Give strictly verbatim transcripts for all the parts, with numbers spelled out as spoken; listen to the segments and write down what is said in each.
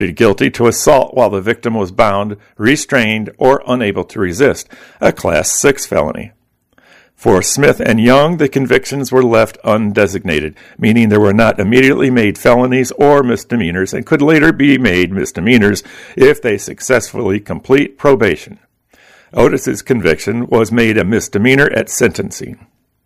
guilty to assault while the victim was bound, restrained, or unable to resist, a Class six felony. For Smith and Young, the convictions were left undesignated, meaning they were not immediately made felonies or misdemeanors and could later be made misdemeanors if they successfully complete probation. Otis's conviction was made a misdemeanor at sentencing.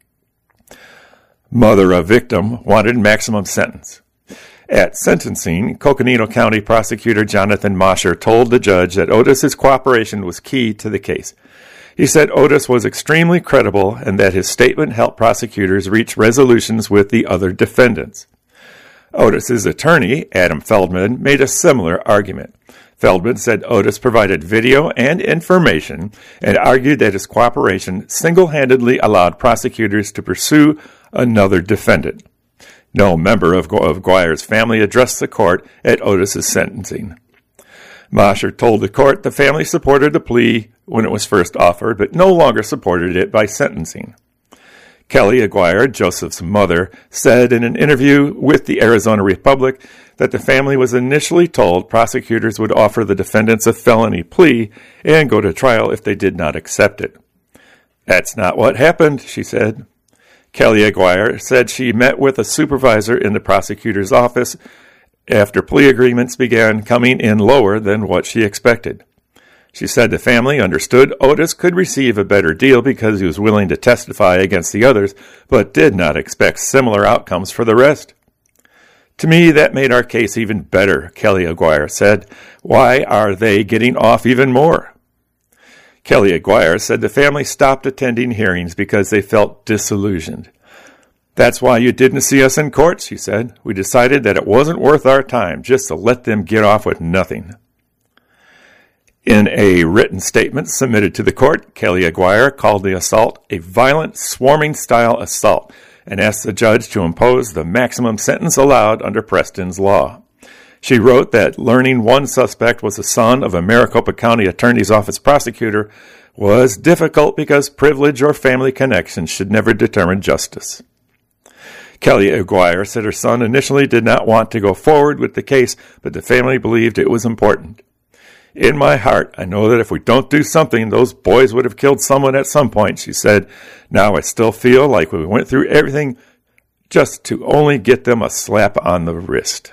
Mother of victim wanted maximum sentence. At sentencing, Coconino County Prosecutor Jonathan Mosher told the judge that Otis's cooperation was key to the case. He said Otis was extremely credible and that his statement helped prosecutors reach resolutions with the other defendants. Otis's attorney, Adam Feldman, made a similar argument. Feldman said Otis provided video and information and argued that his cooperation single-handedly allowed prosecutors to pursue another defendant. No member of, of Guire's family addressed the court at Otis's sentencing. Mosher told the court the family supported the plea when it was first offered, but no longer supported it by sentencing. Kelly Aguirre, Joseph's mother, said in an interview with the Arizona Republic that the family was initially told prosecutors would offer the defendants a felony plea and go to trial if they did not accept it. That's not what happened, she said. Kelly Aguirre said she met with a supervisor in the prosecutor's office after plea agreements began coming in lower than what she expected. She said the family understood Otis could receive a better deal because he was willing to testify against the others, but did not expect similar outcomes for the rest. To me, that made our case even better, Kelly Aguirre said. Why are they getting off even more? Kelly Aguirre said the family stopped attending hearings because they felt disillusioned. That's why you didn't see us in court, she said. We decided that it wasn't worth our time just to let them get off with nothing. In a written statement submitted to the court, Kelly Aguirre called the assault a violent, swarming-style assault and asked the judge to impose the maximum sentence allowed under Preston's law. She wrote that learning one suspect was the son of a Maricopa County Attorney's Office prosecutor was difficult because privilege or family connections should never determine justice. Kelly Aguirre said her son initially did not want to go forward with the case, but the family believed it was important. In my heart, I know that if we don't do something, those boys would have killed someone at some point, she said. Now I still feel like we went through everything just to only get them a slap on the wrist.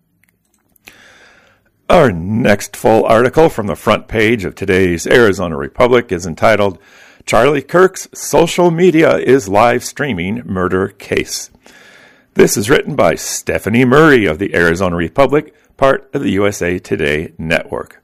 Our next full article from the front page of today's Arizona Republic is entitled, Charlie Kirk's Social Media is Live Streaming Murder Case. This is written by Stephanie Murray of the Arizona Republic, part of the U S A Today network.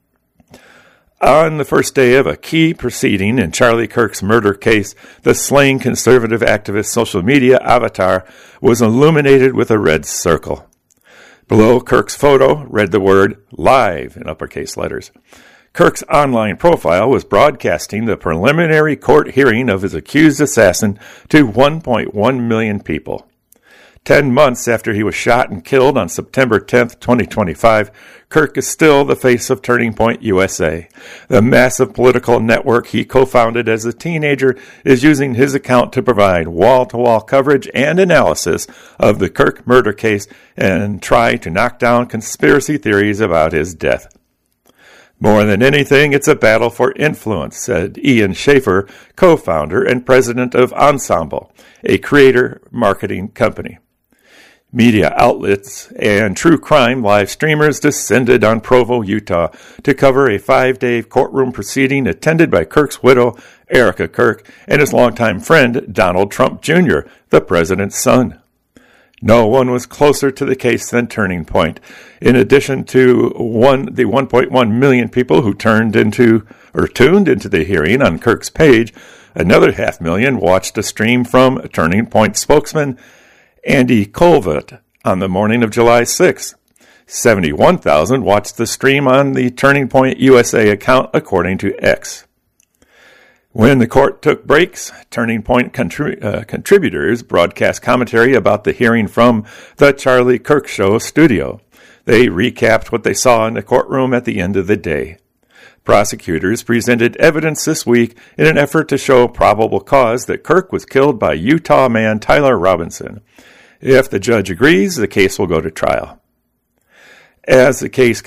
On the first day of a key proceeding in Charlie Kirk's murder case, the slain conservative activist social media avatar was illuminated with a red circle. Below Kirk's photo read the word live in uppercase letters. Kirk's online profile was broadcasting the preliminary court hearing of his accused assassin to one point one million people. Ten months after he was shot and killed on September tenth, twenty twenty-five, Kirk is still the face of Turning Point U S A. The massive political network he co-founded as a teenager is using his account to provide wall-to-wall coverage and analysis of the Kirk murder case and try to knock down conspiracy theories about his death. More than anything, it's a battle for influence, said Ian Schaefer, co-founder and president of Ensemble, a creator marketing company. Media outlets and true crime live streamers descended on Provo, Utah, to cover a five-day courtroom proceeding attended by Kirk's widow, Erica Kirk, and his longtime friend, Donald Trump Junior, the president's son. No one was closer to the case than Turning Point. In addition to one, the one point one million people who turned into or tuned into the hearing on Kirk's page, another half million watched a stream from Turning Point spokesman Andy Colvett on the morning of July sixth. seventy-one thousand watched the stream on the Turning Point U S A account, according to X. When the court took breaks, Turning Point contrib- uh, contributors broadcast commentary about the hearing from the Charlie Kirk Show studio. They recapped what they saw in the courtroom at the end of the day. Prosecutors presented evidence this week in an effort to show probable cause that Kirk was killed by Utah man Tyler Robinson. If the judge agrees, the case will go to trial. as the case